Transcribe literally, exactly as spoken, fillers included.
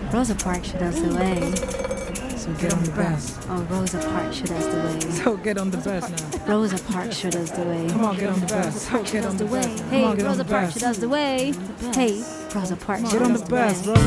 Rosa Parks should us the way. So get on the bus. Oh, Rosa Parks should us the way. So get on the bus now. Rosa Parks should us the way. Come on, get on the bus. So get on the bus. Hey, Come on, get on Rosa the Parks bus. should us the way. Hey, Rosa Parks Get should on us the the way. bus, bro.